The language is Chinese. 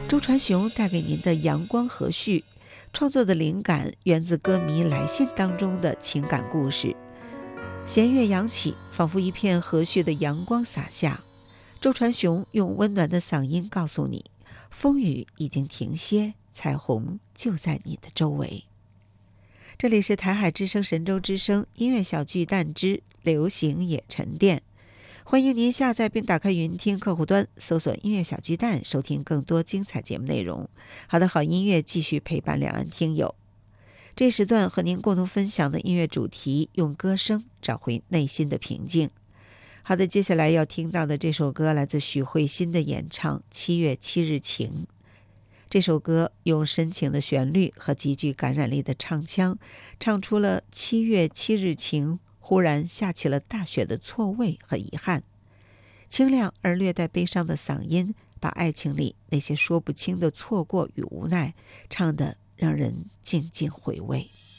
周传雄带给您的阳光和煦，创作的灵感源自歌迷来信当中的情感故事。弦乐扬起，仿佛一片和煦的阳光洒下。周传雄用温暖的嗓音告诉你，风雨已经停歇，彩虹就在你的周围。这里是台海之声神州之声音乐小巨蛋之流行也沉淀，欢迎您下载并打开云听客户端，搜索音乐小巨蛋，收听更多精彩节目内容。好的，好音乐继续陪伴两岸听友。这时段和您共同分享的音乐主题，用歌声找回内心的平静。好的，接下来要听到的这首歌来自许慧欣的演唱《7月7日晴》。这首歌用深情的旋律和极具感染力的唱腔，唱出了7月7日晴忽然下起了大雪的错位和遗憾。清亮而略带悲伤的嗓音，把爱情里那些说不清的错过与无奈唱得让人静静回味。